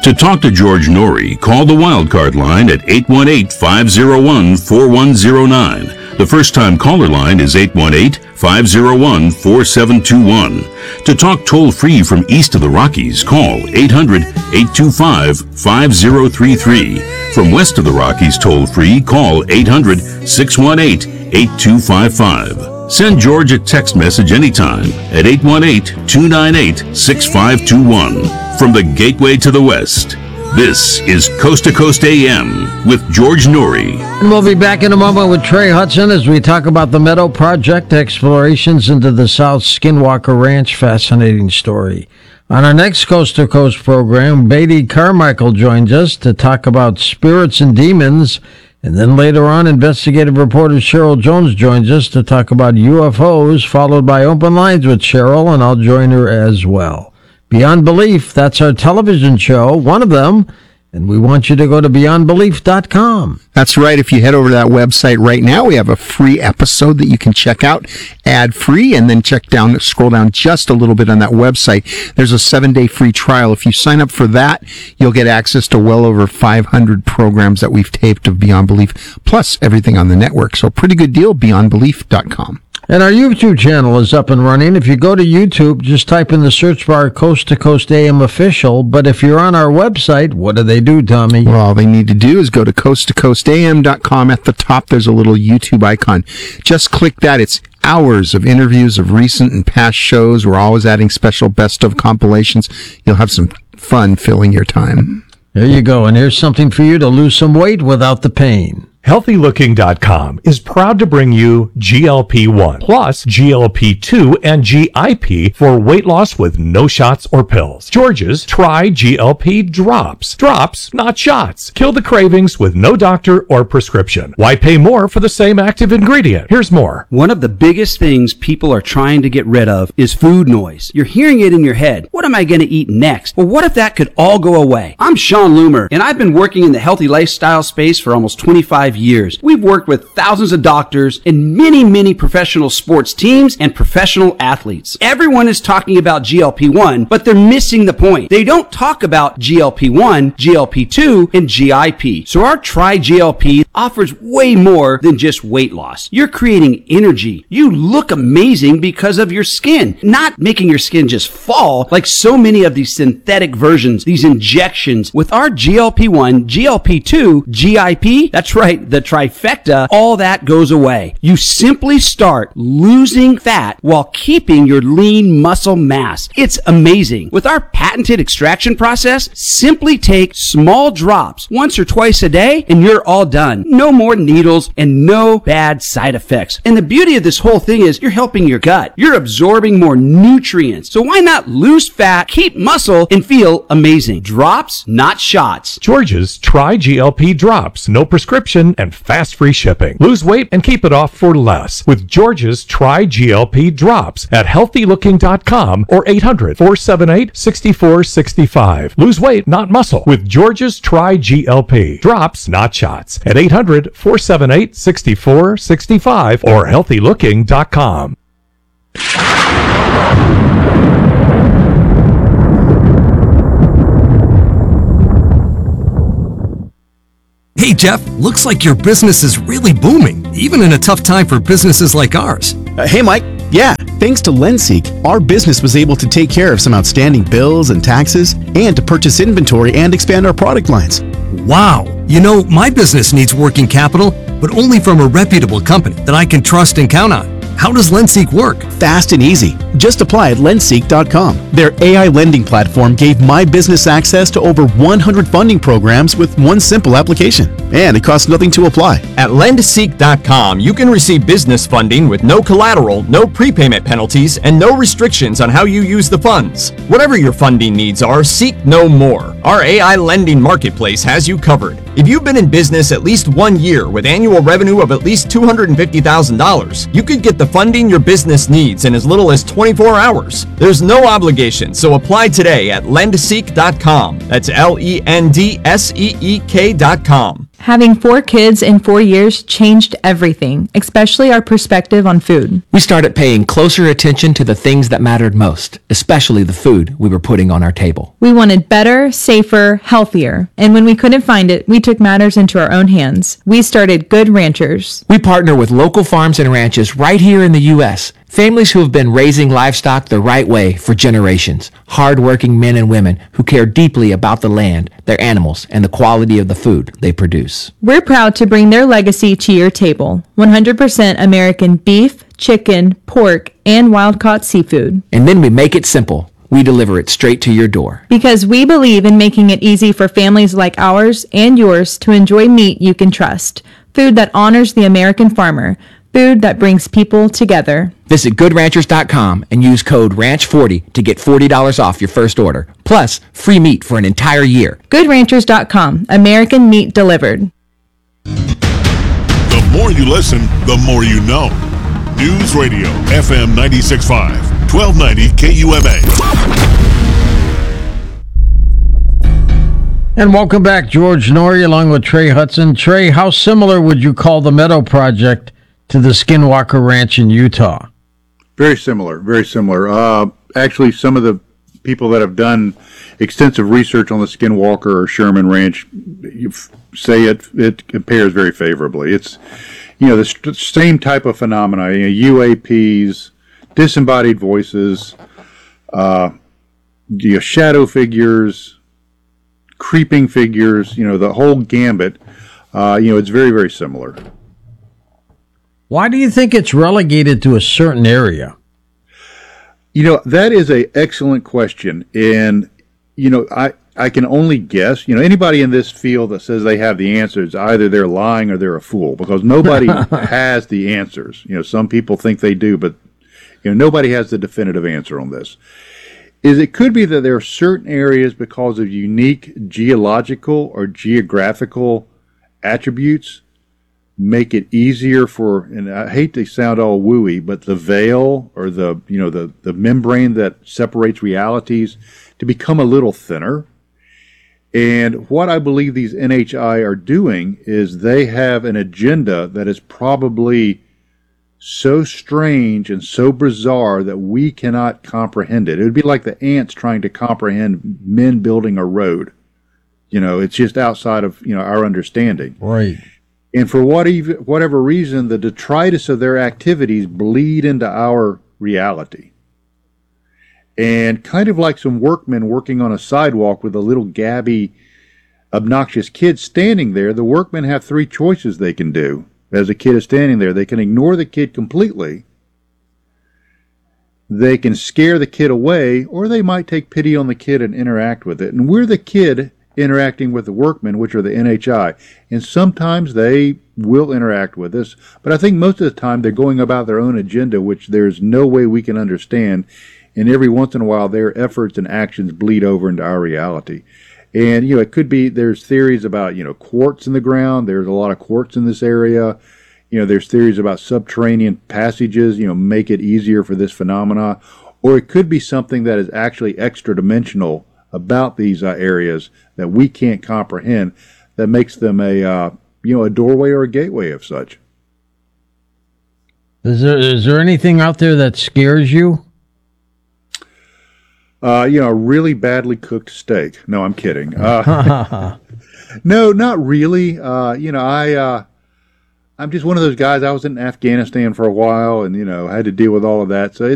To talk to George Norrie, call the Wildcard line at 818-501-4109. The first-time caller line is 818-501-4721. To talk toll-free from east of the Rockies, call 800-825-5033. From west of the Rockies toll-free, call 800-618-8255. Send George a text message anytime at 818-298-6521. From the Gateway to the West, this is Coast to Coast AM with George Norrie. And we'll be back in a moment with Trey Hudson as we talk about the Meadow Project, explorations into the South Skinwalker Ranch. Fascinating story. On our next Coast to Coast program, Beatty Carmichael joins us to talk about spirits and demons. And then later on, investigative reporter Cheryl Jones joins us to talk about UFOs, followed by Open Lines with Cheryl, and I'll join her as well. Beyond Belief, that's our television show, one of them, and we want you to go to beyondbelief.com. That's right. If you head over to that website right now, we have a free episode that you can check out, ad-free, and then scroll down just a little bit on that website. There's a 7-day free trial. If you sign up for that, you'll get access to well over 500 programs that we've taped of Beyond Belief, plus everything on the network. So pretty good deal, beyondbelief.com. And our YouTube channel is up and running. If you go to YouTube, just type in the search bar Coast to Coast AM Official. But if you're on our website, what do they do, Tommy? Well, all they need to do is go to coasttocoastam.com. At the top, there's a little YouTube icon. Just click that. It's hours of interviews of recent and past shows. We're always adding special best of compilations. You'll have some fun filling your time. There you go. And here's something for you to lose some weight without the pain. HealthyLooking.com is proud to bring you GLP-1 plus GLP-2 and GIP for weight loss with no shots or pills. George's Try GLP Drops. Drops, not shots. Kill the cravings with no doctor or prescription. Why pay more for the same active ingredient? Here's more. One of the biggest things people are trying to get rid of is food noise. You're hearing it in your head. What am I going to eat next? Well, what if that could all go away? I'm Sean Loomer, and I've been working in the healthy lifestyle space for almost 25 years. We've worked with thousands of doctors and many professional sports teams and professional athletes. Everyone is talking about GLP-1, but they're missing the point. They don't talk about GLP-1, GLP-2, and GIP. So our Try GLP offers way more than just weight loss. You're creating energy. You look amazing because of your skin, not making your skin just fall like so many of these synthetic versions, these injections. With our GLP-1, GLP-2, GIP, that's right, the trifecta, all that goes away. You simply start losing fat while keeping your lean muscle mass. It's amazing. With our patented extraction process, simply take small drops once or twice a day and you're all done. No more needles and no bad side effects. And the beauty of this whole thing is you're helping your gut. You're absorbing more nutrients. So why not lose fat, keep muscle, and feel amazing? Drops, not shots. George's Try GLP Drops. No prescription and fast free shipping. Lose weight and keep it off for less with George's Try GLP Drops at healthylooking.com or 800-478-6465. Lose weight, not muscle with George's Try GLP Drops, not shots at 800-478-6465 or healthylooking.com. Hey Jeff, looks like your business is really booming, even in a tough time for businesses like ours. Hey Mike, yeah, thanks to LendSeek, our business was able to take care of some outstanding bills and taxes and to purchase inventory and expand our product lines. Wow, you know, my business needs working capital, but only from a reputable company that I can trust and count on. How does LendSeek work? Fast and easy. Just apply at lendseek.com. Their AI lending platform gave my business access to over 100 funding programs with one simple application. And it costs nothing to apply. At lendseek.com, you can receive business funding with no collateral, no prepayment penalties, and no restrictions on how you use the funds. Whatever your funding needs are, seek no more. Our AI lending marketplace has you covered. If you've been in business at least 1 year with annual revenue of at least $250,000, you could get the funding your business needs in as little as 24 hours. There's no obligation, so apply today at lendseek.com. That's LENDSEEK.com. Having 4 kids in 4 years changed everything, especially our perspective on food. We started paying closer attention to the things that mattered most, especially the food we were putting on our table. We wanted better, safer, healthier. And when we couldn't find it, we took matters into our own hands. We started Good Ranchers. We partner with local farms and ranches right here in the U.S., families who have been raising livestock the right way for generations. Hard-working men and women who care deeply about the land, their animals, and the quality of the food they produce. We're proud to bring their legacy to your table. 100% American beef, chicken, pork, and wild-caught seafood. And then we make it simple. We deliver it straight to your door. Because we believe in making it easy for families like ours and yours to enjoy meat you can trust. Food that honors the American farmer. Food that brings people together. Visit GoodRanchers.com and use code RANCH40 to get $40 off your first order. Plus, free meat for an entire year. GoodRanchers.com. American meat delivered. The more you listen, the more you know. News Radio, FM 96.5, 1290 KUMA. And welcome back, George Norrie, along with Trey Hudson. Trey, how similar would you call the Meadow Project to the Skinwalker Ranch in Utah? Very similar, very similar. Actually, some of the people that have done extensive research on the Skinwalker or Sherman Ranch say it compares very favorably. It's, the same type of phenomena, UAPs, disembodied voices, shadow figures, creeping figures, the whole gambit. It's very, very similar. Why do you think it's relegated to a certain area? That is an excellent question. And, I can only guess. Anybody in this field that says they have the answers, either they're lying or they're a fool, because nobody has the answers. Some people think they do, but, nobody has the definitive answer on this. It could be that there are certain areas because of unique geological or geographical attributes make it easier for, and I hate to sound all wooey, but the veil or the membrane that separates realities to become a little thinner. And what I believe these NHI are doing is they have an agenda that is probably so strange and so bizarre that we cannot comprehend it. It would be like the ants trying to comprehend men building a road. It's just outside of, our understanding. Right. And for whatever reason, the detritus of their activities bleed into our reality. And kind of like some workmen working on a sidewalk with a little gabby, obnoxious kid standing there, the workmen have 3 choices they can do. As a kid is standing there, they can ignore the kid completely, they can scare the kid away, or they might take pity on the kid and interact with it. And we're the kid interacting with the workmen, which are the NHI. And sometimes they will interact with us, but I think most of the time they're going about their own agenda, which there's no way we can understand. And every once in a while, their efforts and actions bleed over into our reality. And, it could be, there's theories about, quartz in the ground. There's a lot of quartz in this area. There's theories about subterranean passages, make it easier for this phenomena. Or it could be something that is actually extra dimensional about these areas that we can't comprehend, that makes them a doorway or a gateway of such. Is there anything out there that scares you? A really badly cooked steak. No, I'm kidding. No, not really. I'm just one of those guys. I was in Afghanistan for a while, and I had to deal with all of that. So